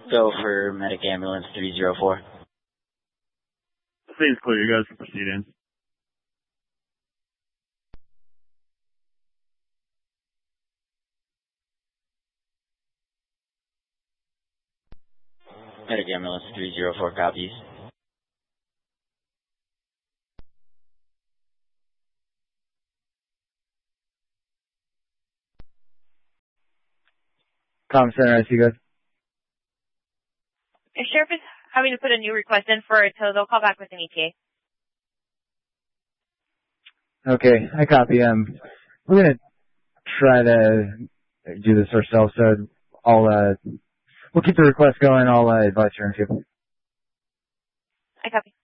Go for medic ambulance 304. Seems clear. You guys can proceed in. Medic ambulance 304 copies. Comm Center, I see you guys. The sheriff is having to put a new request in for it, so they'll call back with an ETA. Okay, I copy. We're gonna try to do this ourselves, so we'll keep the request going. I'll advise your interview. I copy.